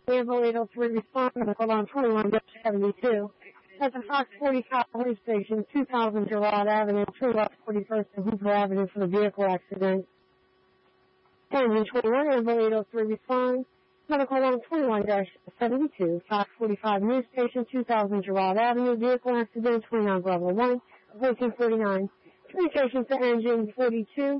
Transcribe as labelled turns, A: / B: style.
A: Danville 803 respond, medical on 21-72. At the Fox 45 police station, 2000 Girard Avenue, 2 West 41st and Hoover Avenue for the vehicle accident. Engine 21, Danville 803 respond, medical on 21-72. Fox 45 news station, 2000 Girard Avenue, vehicle accident, 29 Bravo 1, 1449. Communications to engine 42.